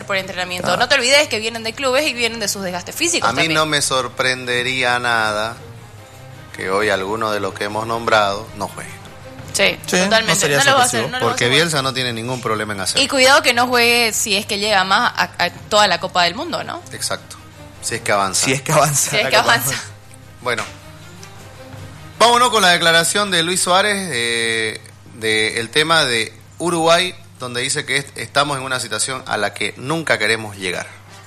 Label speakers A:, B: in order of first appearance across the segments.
A: por entrenamiento. No te olvides que vienen de clubes y vienen de sus desgastes físicos.
B: A mí
A: también.
B: no me sorprendería nada que hoy alguno de los que hemos nombrado no juegue.
A: Sí, totalmente. No lo va a hacer.
B: Porque Bielsa no tiene ningún problema en hacerlo.
A: Y cuidado que no juegue si es que llega más a toda la Copa del Mundo, ¿no?
B: Exacto. Si es que avanza.
A: Si es que avanza.
B: Bueno, vámonos con la declaración de Luis Suárez del tema de Uruguay, donde dice que estamos en una situación a la que nunca queremos llegar.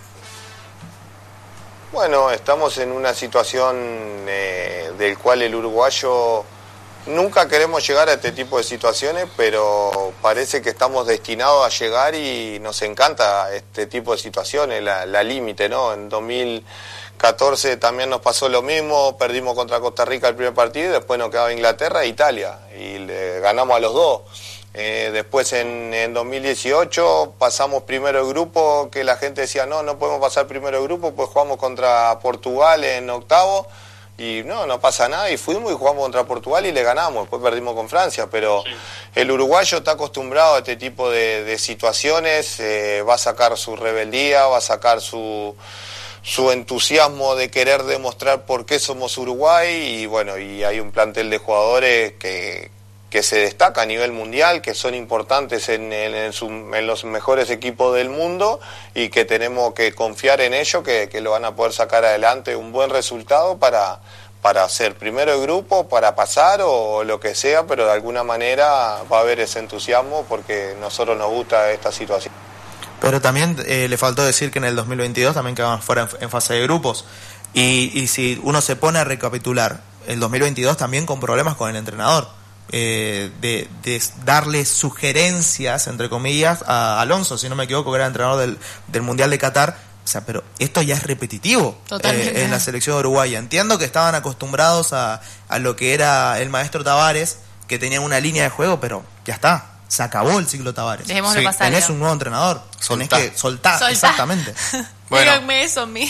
C: Bueno, estamos en una situación del cual el uruguayo nunca queremos llegar a este tipo de situaciones, pero parece que estamos destinados a llegar y nos encanta este tipo de situaciones, la límite, ¿no? En 2014 también nos pasó lo mismo, perdimos contra Costa Rica el primer partido y después nos quedaba Inglaterra e Italia y le ganamos a los dos. Después en 2018 pasamos primero de grupo, que la gente decía no podemos pasar primero de grupo, pues jugamos contra Portugal en octavo y no pasa nada y fuimos y jugamos contra Portugal y le ganamos, después perdimos con Francia, pero sí. El uruguayo está acostumbrado a este tipo de situaciones, va a sacar su rebeldía, va a sacar su entusiasmo de querer demostrar por qué somos Uruguay y bueno, y hay un plantel de jugadores que se destaca a nivel mundial, que son importantes en los mejores equipos del mundo y que tenemos que confiar en ellos, que lo van a poder sacar adelante un buen resultado para ser primero de grupo, para pasar o lo que sea, pero de alguna manera va a haber ese entusiasmo porque a nosotros nos gusta esta situación.
D: Pero también le faltó decir que en el 2022 también quedamos fuera en fase de grupos y si uno se pone a recapitular, el 2022 también con problemas con el entrenador. De darle sugerencias, entre comillas, a Alonso, si no me equivoco, que era el entrenador del Mundial de Qatar. O sea, pero esto ya es repetitivo en la selección uruguaya. Entiendo que estaban acostumbrados a lo que era el maestro Tavares, que tenía una línea de juego, pero ya está, se acabó el ciclo Tavares.
A: Dejémoslo pasar.
D: Tenés un nuevo entrenador, tenés que soltar. Exactamente.
A: Bueno. Díganme eso a mí.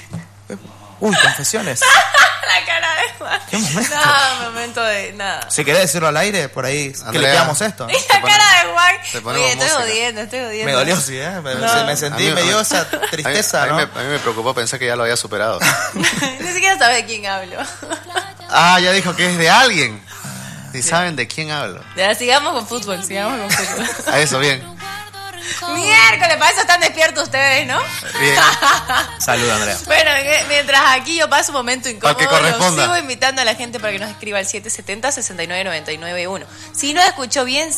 D: Uy, confesiones.
A: La cara de Juan.
D: ¿Qué momento?
A: No, momento de nada.
D: Si querés decirlo al aire, por ahí,
B: Andrea,
D: que le quedamos esto.
A: Y la cara de Juan.
B: Oye,
A: estoy jodiendo.
D: Me dolió, sí, me sentí, me dio esa tristeza,
B: a mí me preocupó, pensé que ya lo había superado.
A: Ni siquiera sabes de quién hablo.
B: Ya dijo que es de alguien. Si saben de quién hablo.
A: Ya, sigamos con fútbol.
B: A eso, bien.
A: Miércoles, para eso están despiertos ustedes, ¿no?
B: Bien.
D: Salud, Andrea.
A: Bueno, mientras aquí yo paso un momento incómodo,
B: que corresponda.
A: sigo invitando a la gente para que nos escriba al 770-6999-1. Si no escuchó bien,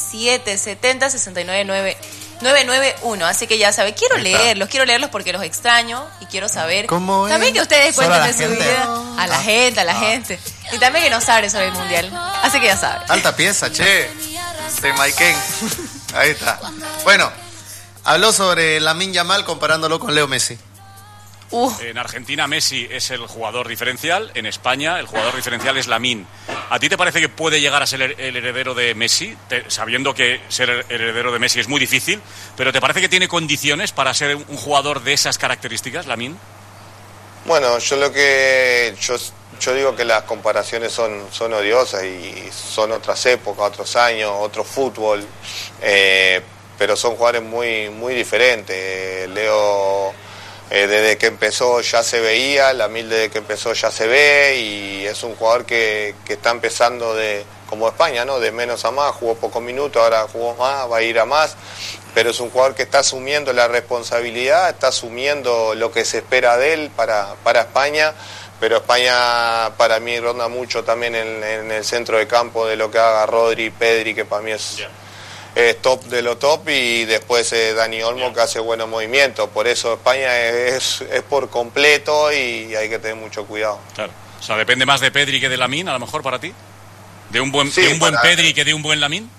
A: 770-6999-991. Así que ya sabe, quiero leerlos porque los extraño y quiero saber.
B: ¿Cómo es?
A: También que ustedes cuenten de su
D: gente?
A: vida. A la gente. Y también que nos hable sobre el Mundial. Así que ya sabe.
B: Alta pieza, che. De Maiken. Ahí está. Bueno, habló sobre Lamine Yamal comparándolo con Leo Messi.
E: En Argentina Messi es el jugador diferencial, en España el jugador diferencial es Lamine. ¿A ti te parece que puede llegar a ser el heredero de Messi, sabiendo que ser el heredero de Messi es muy difícil, pero te parece que tiene condiciones para ser un jugador de esas características, Lamine?
C: Bueno, yo digo que las comparaciones son odiosas y son otras épocas, otros años, otro fútbol, pero son jugadores muy, muy diferentes. Leo desde que empezó ya se veía, Lamine desde que empezó ya se ve y es un jugador que está empezando como España, ¿no? De menos a más, jugó pocos minutos, ahora jugó más, va a ir a más, pero es un jugador que está asumiendo la responsabilidad, está asumiendo lo que se espera de él para España. Pero España para mí ronda mucho también en el centro de campo de lo que haga Rodri, Pedri, que para mí es top de lo top, y después Dani Olmo que hace buenos movimientos. Por eso España es por completo y hay que tener mucho cuidado.
E: Claro. O sea, depende más de Pedri que de Lamine, a lo mejor para ti. ¿De un buen Pedri que de un buen Lamine?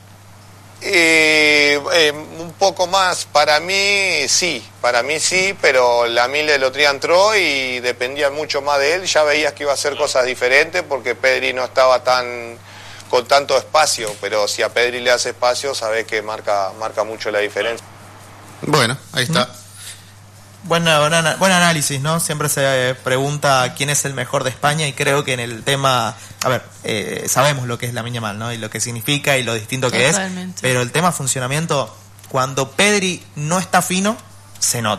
C: Un poco más, para mí sí, pero Lamine el otro día entró y dependía mucho más de él, ya veías que iba a hacer cosas diferentes porque Pedri no estaba con tanto espacio, pero si a Pedri le hace espacio, sabes que marca mucho la diferencia.
B: Bueno, ahí está.
D: Buen análisis, ¿no? Siempre se pregunta quién es el mejor de España y creo que en el tema, sabemos lo que es Lamine Yamal, ¿no? Y lo que significa y lo distinto que es, pero el tema funcionamiento, cuando Pedri no está fino, se nota.